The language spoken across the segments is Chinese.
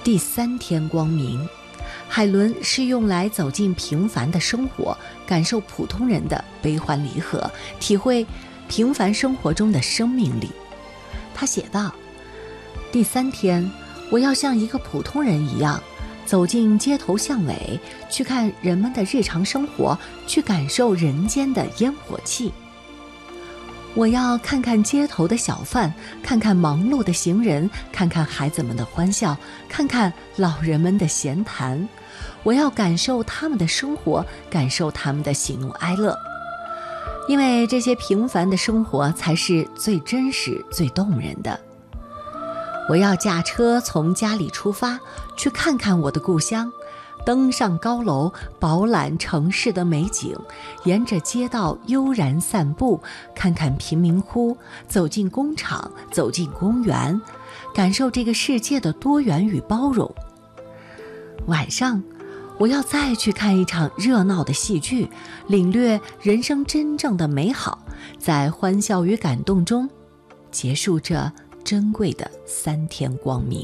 第3天光明，海伦是用来走进平凡的生活，感受普通人的悲欢离合，体会平凡生活中的生命力。他写道：第3天，我要像一个普通人一样，走进街头巷尾，去看人们的日常生活，去感受人间的烟火气。我要看看街头的小贩，看看忙碌的行人，看看孩子们的欢笑，看看老人们的闲谈。我要感受他们的生活，感受他们的喜怒哀乐，因为这些平凡的生活才是最真实、最动人的。我要驾车从家里出发，去看看我的故乡，登上高楼，饱览城市的美景，沿着街道悠然散步，看看贫民窟，走进工厂，走进公园，感受这个世界的多元与包容。晚上，我要再去看一场热闹的戏剧，领略人生真正的美好，在欢笑与感动中结束这珍贵的3天光明。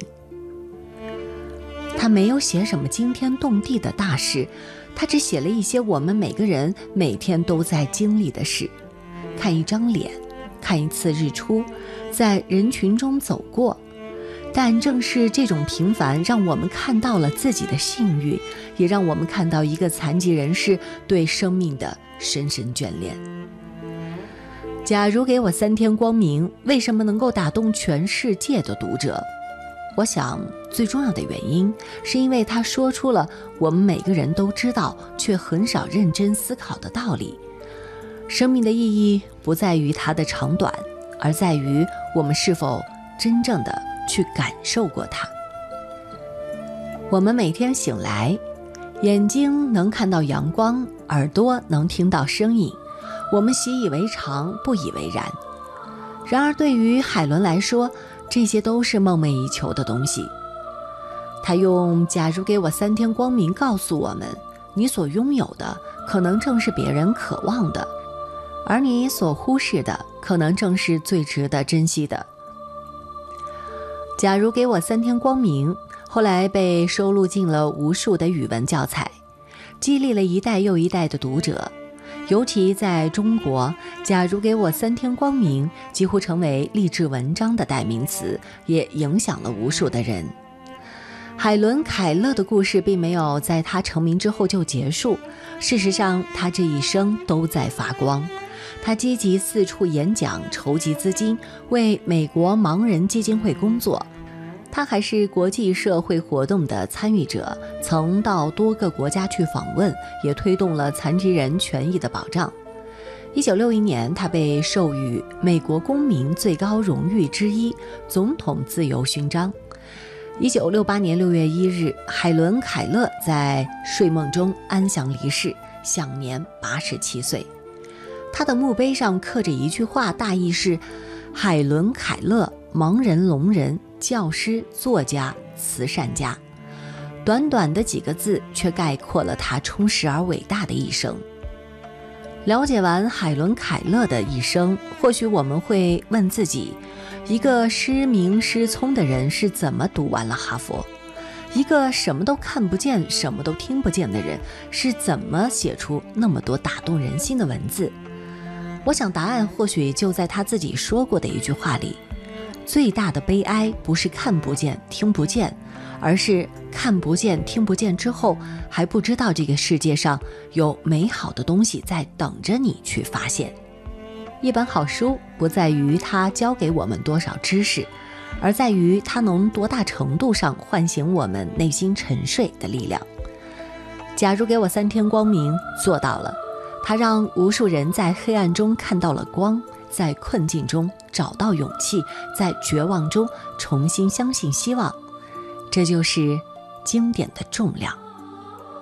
他没有写什么惊天动地的大事，他只写了一些我们每个人每天都在经历的事。看一张脸，看一次日出，在人群中走过。但正是这种平凡，让我们看到了自己的幸运，也让我们看到一个残疾人士对生命的深深眷恋。假如给我3天光明，为什么能够打动全世界的读者？我想最重要的原因是因为他说出了我们每个人都知道却很少认真思考的道理。生命的意义不在于它的长短，而在于我们是否真正的去感受过它。我们每天醒来，眼睛能看到阳光，耳朵能听到声音，我们习以为常，不以为然。然而对于海伦来说，这些都是梦寐以求的东西。他用假如给我3天光明告诉我们，你所拥有的可能正是别人渴望的，而你所忽视的可能正是最值得珍惜的。假如给我3天光明后来被收录进了无数的语文教材，激励了一代又一代的读者。尤其在中国，假如给我3天光明几乎成为励志文章的代名词，也影响了无数的人。海伦·凯勒的故事并没有在他成名之后就结束，事实上他这一生都在发光。他积极四处演讲，筹集资金，为美国盲人基金会工作。他还是国际社会活动的参与者，曾到多个国家去访问，也推动了残疾人权益的保障。1961年，他被授予美国公民最高荣誉之一——总统自由勋章。1968年6月1日，海伦·凯勒在睡梦中安详离世，享年87岁。他的墓碑上刻着一句话，大意是：海伦·凯勒，盲人、聋人，教师、作家、慈善家。短短的几个字，却概括了他充实而伟大的一生。了解完海伦·凯勒的一生，或许我们会问自己，一个失明失聪的人是怎么读完了哈佛？一个什么都看不见、什么都听不见的人是怎么写出那么多打动人心的文字？我想答案或许就在他自己说过的一句话里：最大的悲哀不是看不见、听不见，而是看不见、听不见之后，还不知道这个世界上有美好的东西在等着你去发现。一本好书不在于它教给我们多少知识，而在于它能多大程度上唤醒我们内心沉睡的力量。假如给我3天光明，做到了。它让无数人在黑暗中看到了光，在困境中找到勇气，在绝望中重新相信希望。这就是经典的重量。